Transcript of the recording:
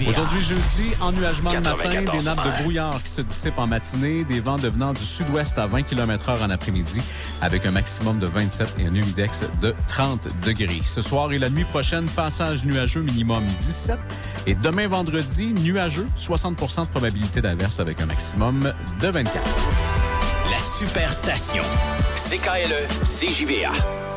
CJVA. Aujourd'hui, jeudi, ennuagement le matin, 94 des nappes heures. de brouillard qui se dissipent en matinée, des vents devenant du sud-ouest à 20 km/h en après-midi, avec un maximum de 27 et un humidex de 30 degrés. Ce soir et la nuit prochaine, passage nuageux minimum 17. Et demain, vendredi, nuageux, 60% de probabilité d'averse avec un maximum de 24. La Superstation. CKLE, CJVA.